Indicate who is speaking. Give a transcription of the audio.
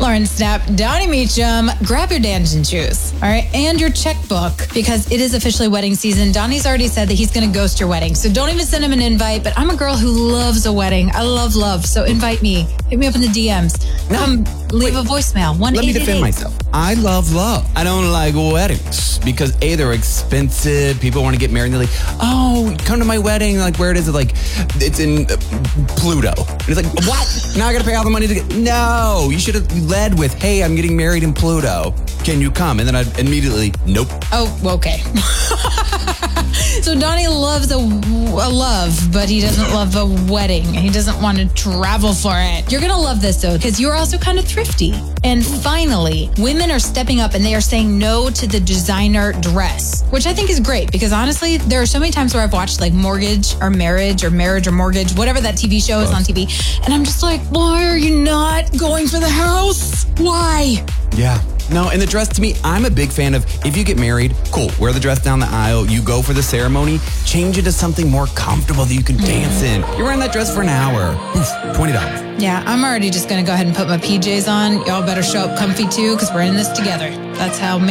Speaker 1: Lauren Snap, Donnie Meacham, grab your dancing shoes, all right, and your checkbook, because it is officially wedding season. Donnie's already said that he's going to ghost your wedding, so don't even send him an invite, but I'm a girl who loves a wedding. I love, so invite me. Hit me up in the DMs. Come leave a voicemail.
Speaker 2: Let me defend myself. I love love. I don't like weddings because A, they're expensive. People want to get married and they're like, oh, come to my wedding. Like, where it is, like, it's in Pluto. And it's like, what? Now I got to pay all the money to get. No, you should have led with, hey, I'm getting married in Pluto. Can you come? And then I'd immediately, nope.
Speaker 1: Oh, okay. So Donnie loves a love, but he doesn't love a wedding. He doesn't want to travel for it. You're going to love this, though, because you're also kind of thrifty. And finally, women are stepping up and they are saying no to the designer dress, which I think is great because honestly, there are so many times where I've watched like Mortgage or Marriage or Mortgage, whatever that TV show is on TV. And I'm just like, why are you not going for the house? Why?
Speaker 2: Yeah. No, and the dress, to me, I'm a big fan of, if you get married, cool, wear the dress down the aisle, you go for the ceremony, change it to something more comfortable that you can dance in. You're wearing that dress for an hour. Oof, $20.
Speaker 1: Yeah, I'm already just going to go ahead and put my PJs on. Y'all better show up comfy too, because we're in this together. That's how